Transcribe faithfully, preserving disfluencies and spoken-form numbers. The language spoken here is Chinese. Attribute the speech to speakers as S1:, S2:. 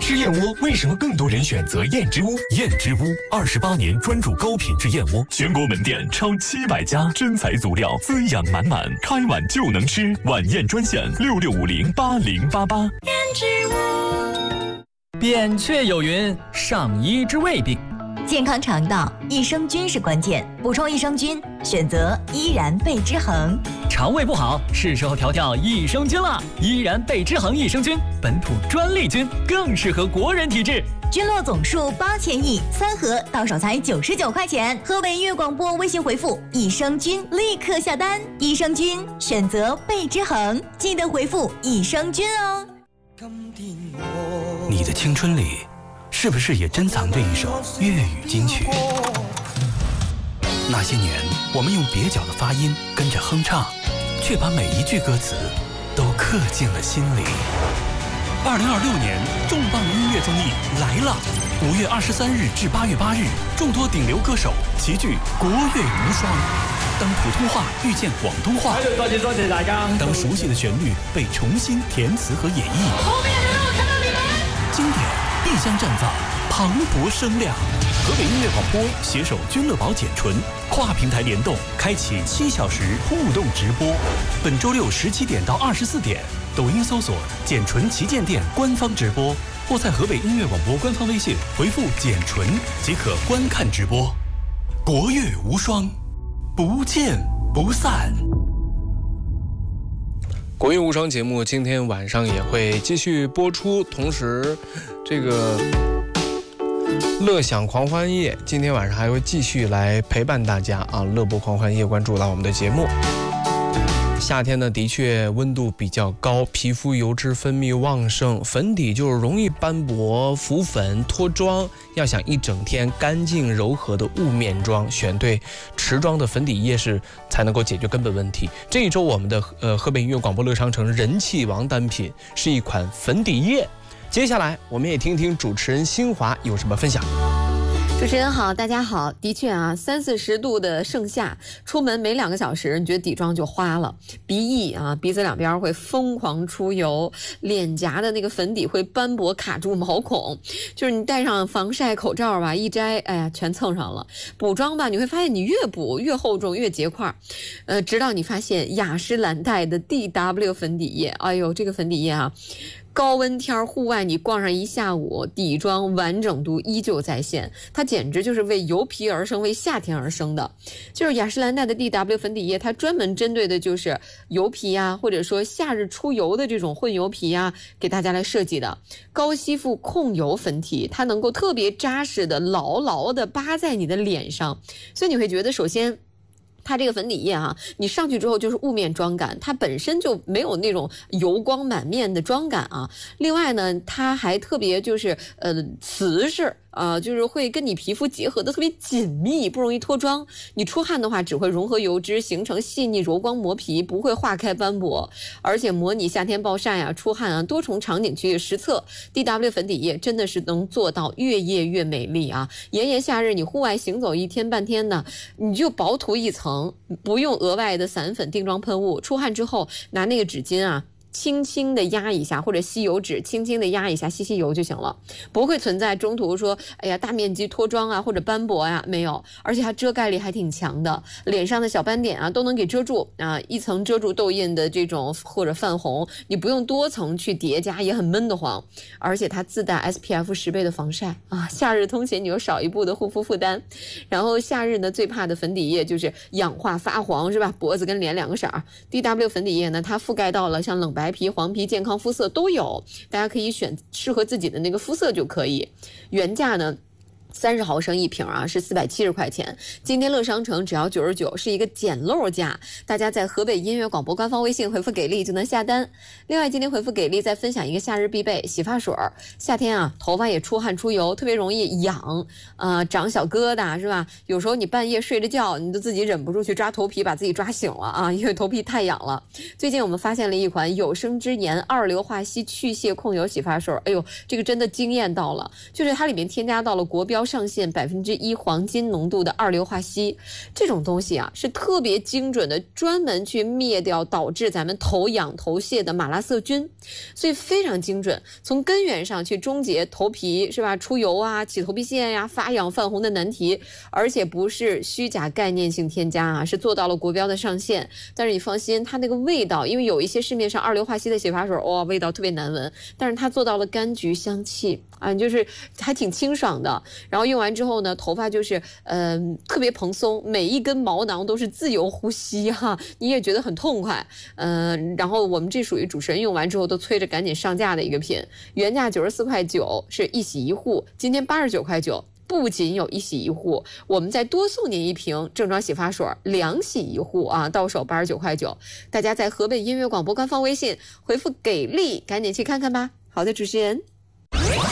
S1: 吃燕窝为什么更多人选择燕之屋？燕之屋二十八年专注高品质燕窝，全国门店超七百家，真材足料，滋养满满，开碗就能吃。晚宴专线六六五零八零八八。
S2: 燕之屋。
S3: 扁鹊有云：上医之未病。
S4: 健康肠道，益生菌是关键。补充益生菌，选择依然贝之恒。
S3: 肠胃不好，是时候调调益生菌了。依然贝之恒益生菌，本土专利菌，更适合国人体质。
S4: 菌落总数八千亿，三盒到手才九十九块钱。河北音乐广播微信回复益生菌，立刻下单。益生菌选择贝之恒，记得回复益生菌哦。
S5: 你的青春里，是不是也珍藏着一首粤语金曲？那些年，我们用蹩脚的发音跟着哼唱，却把每一句歌词都刻进了心里。二零二六年重磅音乐综艺来了！五月二十三日至八月八日，众多顶流歌手齐聚国乐无双。当普通话遇见广东话，
S6: 多謝多謝大家。
S5: 当熟悉的旋律被重新填词和演绎，
S2: 后面还让我看到你们。
S5: 经典必将绽放磅礴声量。河北音乐广播携手君乐宝简纯跨平台联动，开启七小时互动直播。本周六十七点到二十四点，抖音搜索简纯旗舰店官方直播，或在河北音乐广播官方微信回复简纯即可观看直播。国乐无双，不见不散。
S7: 国乐无双节目今天晚上也会继续播出，同时这个乐享狂欢夜今天晚上还会继续来陪伴大家啊！乐播狂欢夜，关注到我们的节目。夏天呢，的确温度比较高，皮肤油脂分泌旺盛，粉底就是容易斑驳、浮粉、脱妆。要想一整天干净柔和的雾面妆，选对持妆的粉底液是才能够解决根本问题。这一周我们的呃河北音乐广播乐商城人气王单品是一款粉底液。接下来我们也听听主持人新华有什么分享。
S8: 主持人好，大家好。的确啊，三四十度的盛夏，出门没两个小时，你觉得底妆就花了，鼻翼啊，鼻子两边会疯狂出油，脸颊的那个粉底会斑驳卡住毛孔，就是你戴上防晒口罩吧，一摘，哎呀，全蹭上了。补妆吧，你会发现你越补越厚重，越结块，呃，直到你发现雅诗兰黛的 D W 粉底液，哎呦，这个粉底液啊。高温天户外你逛上一下午，底妆完整度依旧在线，它简直就是为油皮而生，为夏天而生的。就是雅诗兰黛的 D W 粉底液，它专门针对的就是油皮啊，或者说夏日出油的这种混油皮啊，给大家来设计的高吸附控油粉体，它能够特别扎实的牢牢的扒在你的脸上，所以你会觉得首先它这个粉底液啊，你上去之后就是雾面妆感，它本身就没有那种油光满面的妆感啊。另外呢，它还特别就是呃瓷实。呃，就是会跟你皮肤结合的特别紧密，不容易脱妆。你出汗的话，只会融合油脂，形成细腻柔光磨皮，不会化开斑驳。而且模拟夏天暴晒啊、出汗啊多重场景去实测 ，D W 粉底液真的是能做到越夜越美丽啊！炎炎夏日，你户外行走一天半天的，你就薄涂一层，不用额外的散粉定妆喷雾。出汗之后，拿那个纸巾啊。轻轻的压一下，或者吸油纸轻轻的压一下，吸吸油就行了，不会存在中途说哎呀大面积脱妆啊或者斑驳呀，没有。而且它遮盖力还挺强的，脸上的小斑点啊都能给遮住啊，一层遮住痘印的这种或者泛红，你不用多层去叠加，也很闷得慌。而且它自带 S P F 十倍的防晒啊，夏日通勤你又少一步的护肤负担。然后夏日呢最怕的粉底液就是氧化发黄，是吧？脖子跟脸两个色儿。D W 粉底液呢，它覆盖到了像冷白皮、黄皮、健康肤色都有，大家可以选适合自己的那个肤色就可以。原价呢三十毫升一瓶啊，是四百七十块钱。今天乐商城只要九十九，是一个捡漏价。大家在河北音乐广播官方微信回复给力就能下单。另外，今天回复给力再分享一个夏日必备洗发水。夏天啊，头发也出汗出油，特别容易痒，呃，长小疙瘩是吧？有时候你半夜睡着觉，你都自己忍不住去抓头皮，把自己抓醒了啊，因为头皮太痒了。最近我们发现了一款有生之年二硫化硒去屑控油洗发水，哎呦，这个真的惊艳到了，就是它里面添加到了国标上限百分之一黄金浓度的二硫化硒，这种东西啊是特别精准的，专门去灭掉导致咱们头痒头屑的马拉色菌，所以非常精准，从根源上去终结头皮是吧出油啊、起头皮屑呀、发痒泛红的难题，而且不是虚假概念性添加啊，是做到了国标的上限。但是你放心，它那个味道，因为有一些市面上二硫化硒的洗发水，哇、哦，味道特别难闻，但是它做到了柑橘香气啊，就是还挺清爽的。然后用完之后呢，头发就是嗯、呃、特别蓬松，每一根毛囊都是自由呼吸哈、啊，你也觉得很痛快。嗯、呃，然后我们这属于主持人用完之后都催着赶紧上架的一个品，原价九十四块九是一洗一护，今天八十九块九。不仅有一洗一护，我们再多送您一瓶正装洗发水，两洗一护啊，到手八十九块九。大家在河北音乐广播官方微信回复给力，赶紧去看看吧。好的，主持人。